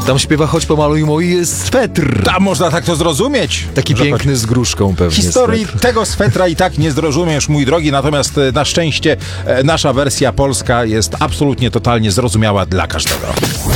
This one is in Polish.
Tam śpiewa choć pomaluj mój swetr. Tam można tak to zrozumieć. Taki że piękny z gruszką pewnie. Historii swetr. tego swetra i tak nie zrozumiesz, mój drogi, natomiast na szczęście nasza wersja polska jest absolutnie, totalnie zrozumiała dla każdego.